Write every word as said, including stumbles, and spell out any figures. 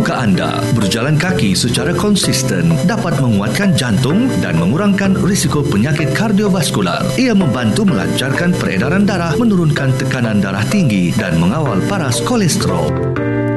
suka anda. Berjalan kaki secara konsisten dapat menguatkan jantung dan mengurangkan risiko penyakit kardiovaskular. Ia membantu melancarkan peredaran darah, menurunkan tekanan darah tinggi dan mengawal paras kolesterol.